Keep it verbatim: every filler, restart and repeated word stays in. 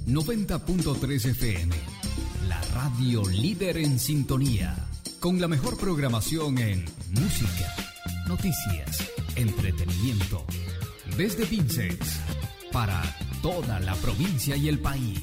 noventa punto tres F M, la radio líder en sintonía, con la mejor programación en música, noticias, entretenimiento, desde Pinces, para toda la provincia y el país.